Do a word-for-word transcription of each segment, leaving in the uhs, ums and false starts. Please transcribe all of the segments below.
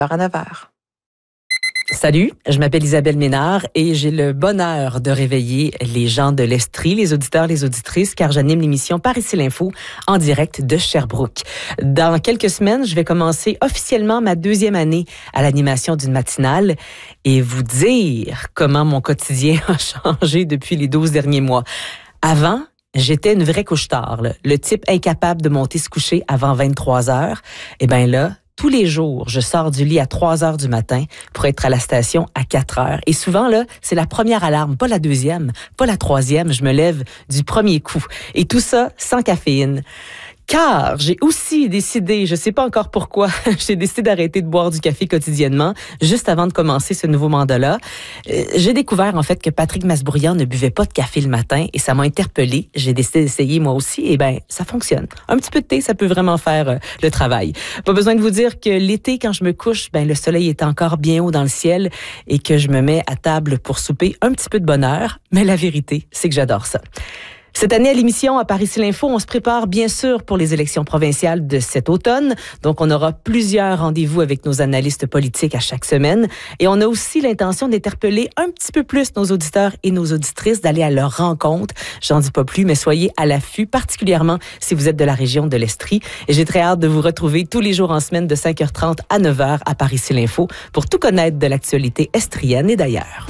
à neuf heures. Salut, je m'appelle Isabelle Ménard et j'ai le bonheur de réveiller les gens de l'Estrie, les auditeurs, les auditrices, car j'anime l'émission Par ici l'info en direct de Sherbrooke. Dans quelques semaines, je vais commencer officiellement ma deuxième année à l'animation d'une matinale et vous dire comment mon quotidien a changé depuis les douze derniers mois. Avant, j'étais une vraie couche-tard, là, le type incapable de monter se coucher avant vingt-trois heures. Eh bien là, tous les jours, je sors du lit à trois heures du matin pour être à la station à quatre heures. Et souvent, là, c'est la première alarme, pas la deuxième, pas la troisième. Je me lève du premier coup. Et tout ça sans caféine. Car j'ai aussi décidé, je sais pas encore pourquoi, j'ai décidé d'arrêter de boire du café quotidiennement juste avant de commencer ce nouveau mandat-là. Euh, j'ai découvert en fait que Patrick Masbourian ne buvait pas de café le matin et ça m'a interpellée. J'ai décidé d'essayer moi aussi et ben ça fonctionne. Un petit peu de thé, ça peut vraiment faire euh, le travail. Pas besoin de vous dire que l'été, quand je me couche, ben le soleil est encore bien haut dans le ciel et que je me mets à table pour souper un petit peu de bonheur. Mais la vérité, c'est que j'adore ça. Cette année, à l'émission à Par ici l'info, on se prépare bien sûr pour les élections provinciales de cet automne. Donc, on aura plusieurs rendez-vous avec nos analystes politiques à chaque semaine. Et on a aussi l'intention d'interpeller un petit peu plus nos auditeurs et nos auditrices, d'aller à leur rencontre. J'en dis pas plus, mais soyez à l'affût, particulièrement si vous êtes de la région de l'Estrie. Et j'ai très hâte de vous retrouver tous les jours en semaine de cinq heures trente à neuf heures à Par ici l'info pour tout connaître de l'actualité estrienne et d'ailleurs.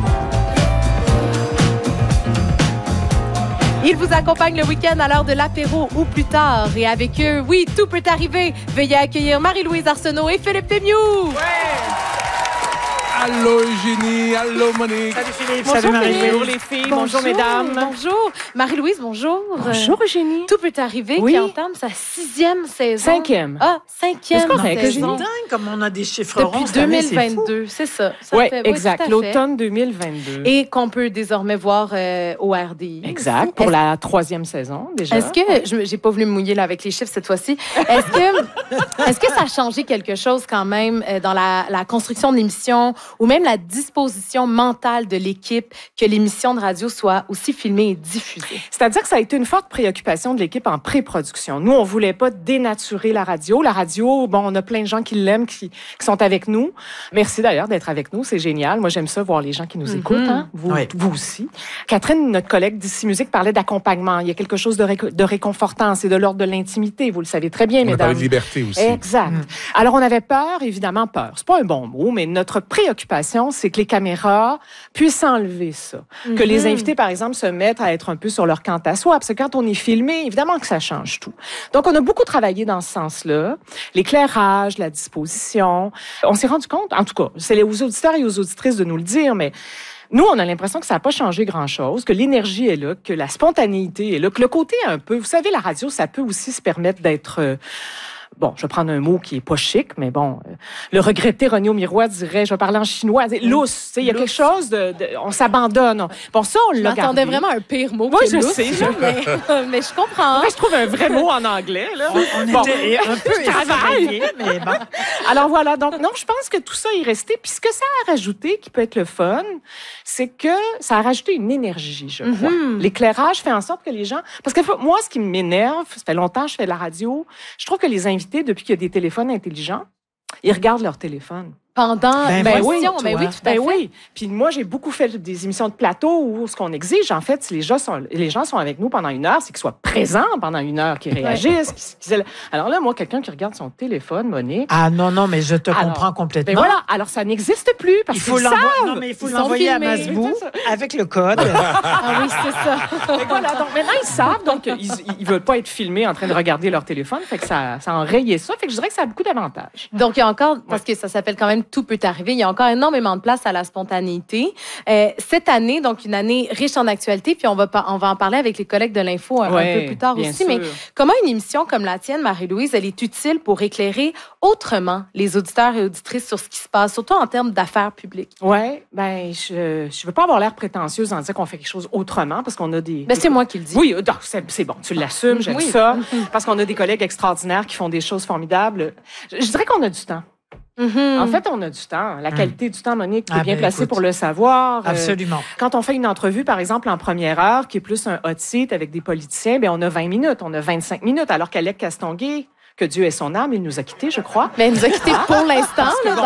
Ils vous accompagnent le week-end à l'heure de l'apéro ou plus tard. Et avec eux, oui, tout peut arriver. Veuillez accueillir Marie-Louise Arsenault et Philippe Pémiou. Ouais. Allô Eugénie, allô Monique. Salut Philippe, Bonjour, salut Marie. Philippe. Bonjour les filles, bonjour, bonjour mesdames. Bonjour. Marie-Louise, bonjour. Bonjour Eugénie. Tout peut arriver Oui. qui entame sa sixième saison. Cinquième. Ah, cinquième C'est correct, saison. Eugénie. dingue comme on a des chiffres ronds. Depuis deux mille vingt-deux, c'est ça. ça Oui, fait, exact. tout à fait. L'automne deux mille vingt-deux. Et qu'on peut désormais voir euh, au R D I. Exact, pour Est-ce- la troisième saison déjà. Est-ce que, je j'ai pas voulu me mouiller là avec les chiffres cette fois-ci, est-ce que, est-ce que ça a changé quelque chose quand même euh, dans la, la construction de l'émission ou même la disposition mentale de l'équipe que l'émission de radio soit aussi filmée et diffusée? C'est-à-dire que ça a été une forte préoccupation de l'équipe en pré-production. Nous, on voulait pas dénaturer la radio. La radio, bon, on a plein de gens qui l'aiment, qui, qui sont avec nous. Merci d'ailleurs d'être avec nous, c'est génial. Moi, j'aime ça, voir les gens qui nous Mm-hmm. écoutent. Hein? Vous, Oui. vous aussi. Catherine, notre collègue d'ici Musique, parlait d'accompagnement. Il y a quelque chose de, ré- de réconfortant. C'est de l'ordre de l'intimité, vous le savez très bien, On a mesdames. parlé de liberté aussi. Exact. Mm. Alors, on avait peur, évidemment, peur. C'est pas un bon mot, mais notre préoccupation, c'est que les caméras puissent enlever ça. Que les invités, par exemple, se mettent à être un peu sur leur quant à soi. Parce que quand on est filmé, évidemment que ça change tout. Donc, on a beaucoup travaillé dans ce sens-là. L'éclairage, la disposition. On s'est rendu compte, en tout cas, c'est aux auditeurs et aux auditrices de nous le dire, mais nous, on a l'impression que ça n'a pas changé grand-chose, que l'énergie est là, que la spontanéité est là, que le côté un peu... Vous savez, la radio, ça peut aussi se permettre d'être... euh, Bon, je vais prendre un mot qui est pas chic, mais bon, euh, le regretté René Miroir dirait, je vais parler en chinois, c'est lousse, tu sais, il y a quelque chose de, de on s'abandonne. Bon, ça, on Je l'a m'attendais gardé. vraiment à un pire mot Moi, que je lousse, sais, je- là, mais, mais je comprends. Ouais, je trouve un vrai mot en anglais, là. On Bon. était un peu effrayés, mais bon. Alors voilà, donc non, je pense que tout ça est resté. Puis ce que ça a rajouté, qui peut être le fun, c'est que ça a rajouté une énergie, je crois. Mhm. L'éclairage fait en sorte que les gens... Parce que faut- moi, ce qui m'énerve, ça fait longtemps que je fais de la radio, je trouve que les invités, depuis qu'il y a des téléphones intelligents, ils regardent leur téléphone. Pendant Ben, ben, oui, l'émission, ben toi. oui, tout à Ben fait. oui. Puis moi, j'ai beaucoup fait des émissions de plateau où ce qu'on exige, en fait, si les gens sont, les gens sont avec nous pendant une heure, c'est qu'ils soient présents pendant une heure, qu'ils réagissent. qu'ils- qu'ils- Alors là, moi, quelqu'un qui regarde son téléphone, Monique, Ah non, non, mais je te Alors, comprends ben complètement. voilà. Alors, ça n'existe plus parce Il faut qu'ils l'envoyer. savent. Non, mais il faut Ils sont l'envoyer à filmés. Masbou C'est ça. avec le code. Ah oui, c'est ça. Fait que voilà, donc maintenant, ils savent, donc ils, ils veulent pas être filmés en train de regarder leur téléphone. Fait que ça, ça a enrayé ça. Fait que je dirais que ça a beaucoup d'avantages. Donc, il y a encore, parce que ça s'appelle quand même Tout peut arriver, il y a encore énormément de place à la spontanéité. Euh, cette année, donc une année riche en actualité, puis on va, par- on va en parler avec les collègues de l'info un, un Ouais, peu plus tard bien aussi. sûr. Mais comment une émission comme la tienne, Marie-Louise, elle est utile pour éclairer autrement les auditeurs et auditrices sur ce qui se passe, surtout en termes d'affaires publiques? Ouais, ben je je veux pas avoir l'air prétentieuse en disant qu'on fait quelque chose autrement parce qu'on a des. Ben, c'est moi qui le dis. Oui, euh, non, c'est c'est bon, tu l'assumes, j'aime Oui. ça. Parce qu'on a des collègues extraordinaires qui font des choses formidables. Je, je dirais qu'on a du temps. Mhm. En fait, on a du temps. La qualité du temps, Monique, tu es Ah, bien ben, placée écoute. pour le savoir. Euh, Absolument. Quand on fait une entrevue, par exemple, en première heure, qui est plus un hot seat avec des politiciens, ben on a vingt minutes, on a vingt-cinq minutes, alors qu'Alec Castonguay, que Dieu ait son âme, il nous a quittés, je crois. Ben, elle nous a quittés pour l'instant. là,